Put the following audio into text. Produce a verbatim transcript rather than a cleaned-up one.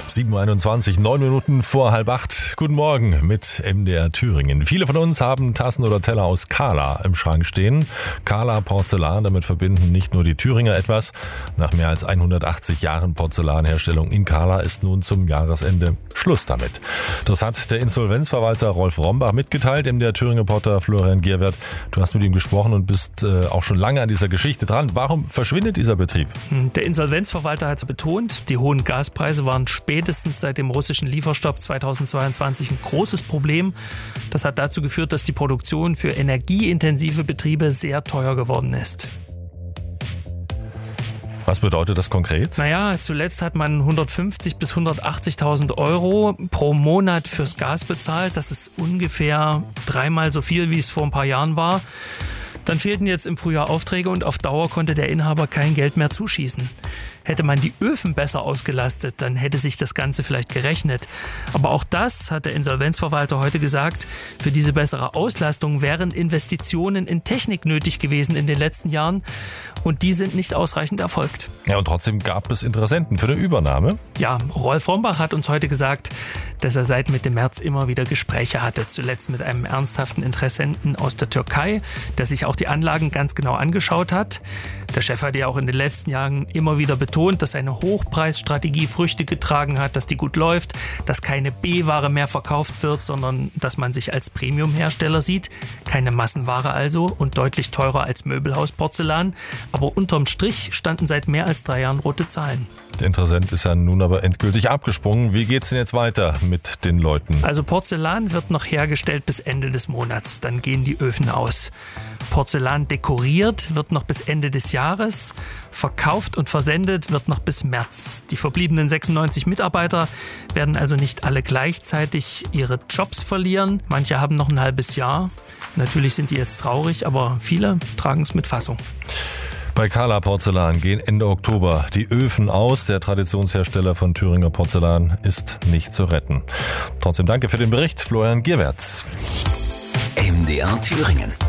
sieben Uhr einundzwanzig, neun Minuten vor halb acht. Guten Morgen mit M D R Thüringen. Viele von uns haben Tassen oder Teller aus Kala im Schrank stehen. Kala Porzellan, damit verbinden nicht nur die Thüringer etwas. Nach mehr als hundertachtzig Jahren Porzellanherstellung in Kala ist nun zum Jahresende Schluss damit. Das hat der Insolvenzverwalter Rolf Rombach mitgeteilt. M D R Thüringen-Reporter Florian Gierwert, du hast mit ihm gesprochen und bist äh, auch schon lange an dieser Geschichte dran. Warum verschwindet dieser Betrieb? Der Insolvenzverwalter hat betont, die hohen Gaspreise waren spätestens seit dem russischen Lieferstopp zweitausendzweiundzwanzig ein großes Problem. Das hat dazu geführt, dass die Produktion für energieintensive Betriebe sehr teuer geworden ist. Was bedeutet das konkret? Naja, zuletzt hat man hundertfünfzig bis hundertachtzigtausend Euro pro Monat fürs Gas bezahlt. Das ist ungefähr dreimal so viel, wie es vor ein paar Jahren war. Dann fehlten jetzt im Frühjahr Aufträge und auf Dauer konnte der Inhaber kein Geld mehr zuschießen. Hätte man die Öfen besser ausgelastet, dann hätte sich das Ganze vielleicht gerechnet. Aber auch das hat der Insolvenzverwalter heute gesagt. Für diese bessere Auslastung wären Investitionen in Technik nötig gewesen in den letzten Jahren. Und die sind nicht ausreichend erfolgt. Ja, und trotzdem gab es Interessenten für eine Übernahme. Ja, Rolf Rombach hat uns heute gesagt, dass er seit Mitte März immer wieder Gespräche hatte. Zuletzt mit einem ernsthaften Interessenten aus der Türkei, der sich auch die Anlagen ganz genau angeschaut hat. Der Chef hat ja auch in den letzten Jahren immer wieder betont, dass seine Hochpreisstrategie Früchte getragen hat, dass die gut läuft, dass keine B-Ware mehr verkauft wird, sondern dass man sich als Premium-Hersteller sieht. Keine Massenware also und deutlich teurer als Möbelhausporzellan. Aber unterm Strich standen seit mehr als drei Jahren rote Zahlen. Der Interessent ist ja nun aber endgültig abgesprungen. Wie geht's denn jetzt weiter mit den Leuten? Also Porzellan wird noch hergestellt bis Ende des Monats. Dann gehen die Öfen aus. Porzellan dekoriert wird noch bis Ende des Jahres. Verkauft und versendet wird noch bis März. Die verbliebenen sechsundneunzig Mitarbeiter werden also nicht alle gleichzeitig ihre Jobs verlieren. Manche haben noch ein halbes Jahr. Natürlich sind die jetzt traurig, aber viele tragen es mit Fassung. Bei Kala Porzellan gehen Ende Oktober die Öfen aus. Der Traditionshersteller von Thüringer Porzellan ist nicht zu retten. Trotzdem danke für den Bericht, Florian Gierwert. M D R Thüringen.